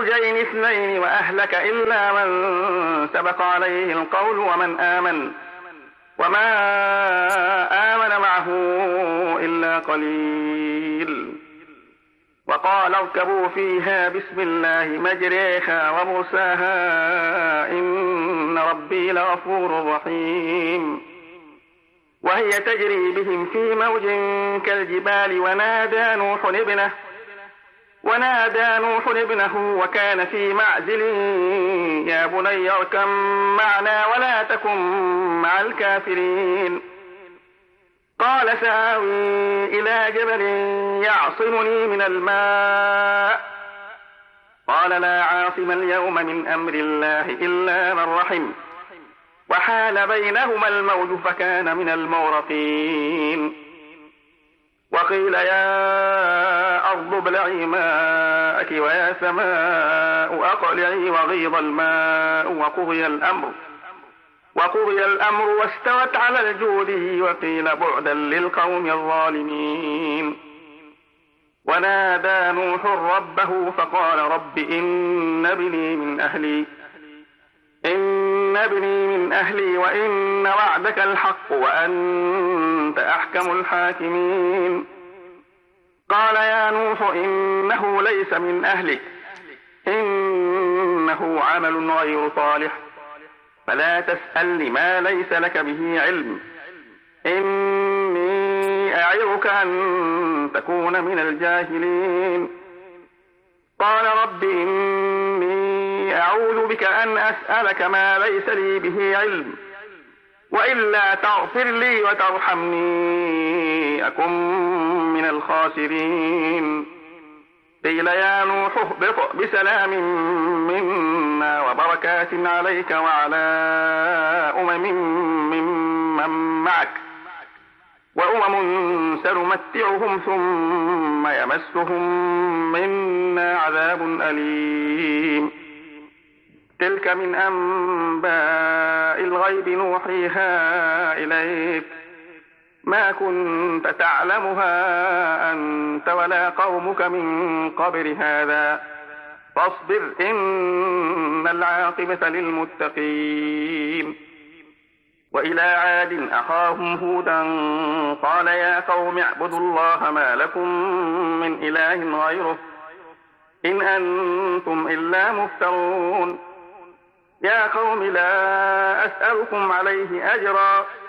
زوجين اثنين وأهلك إلا من سبق عليه القول وما آمن معه إلا قليل. وقال اركبوا فيها بسم الله مجريها ومرساها إن ربي لغفور رحيم. وهي تجري بهم في موج كالجبال ونادى نوح ابنه وكان في معزل يا بني اركب معنا ولا تكن مع الكافرين. قال سآوي إلى جبل يعصمني من الماء قال لا عاصم اليوم من أمر الله إلا من رحم وحال بينهما الموج فكان من المغرقين. وقيل يا أرض ابلعي ماءك ويا سماء أقلعي وغيض الماء وقضي الأمر واستوت على الجود وقيل بعدا للقوم الظالمين. ونادى نوح ربه فقال رب إن ابني من أهلي وإن وعدك الحق وأنت أحكم الحاكمين. قال يا نوح إنه ليس من أهلك إنه عمل غير صالح فلا تسأل ما ليس لك به علم إني أعظك أن تكون من الجاهلين. قال رب إني أعوذ بك أن أسألك ما ليس لي به علم وإلا تغفر لي وترحمني أكن من الخاسرين. قيل يا نوح اهبط بسلام منا وبركات عليك وعلى ممن معك وأمم سنمتعهم ثم يمسهم منا عذاب أليم. تلك من أنباء الغيب نوحيها إليك ما كنت تعلمها أنت ولا قومك من قبل هذا فاصبر إن العاقبة للمتقين. وإلى عاد أخاهم هودا قال يا قوم اعبدوا الله ما لكم من إله غيره إن أنتم إلا مفترون. يا قوم لا أسألكم عليه أجرا